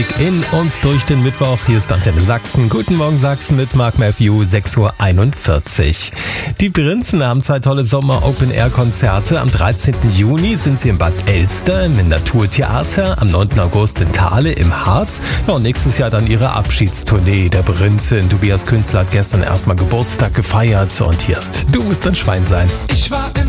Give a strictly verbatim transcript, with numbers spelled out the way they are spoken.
In und durch den Mittwoch. Hier ist Antenne Sachsen. Guten Morgen Sachsen mit Mark Matthew, sechs Uhr einundvierzig. Die Prinzen haben zwei tolle Sommer-Open-Air-Konzerte. Am dreizehnten Juni sind sie in Bad Elster im Naturtheater, am neunten August in Thale im Harz. Ja, und nächstes Jahr dann ihre Abschiedstournee der Prinzen. Tobias Künstler hat gestern erstmal Geburtstag gefeiert und hier ist Du musst ein Schwein sein. Ich war im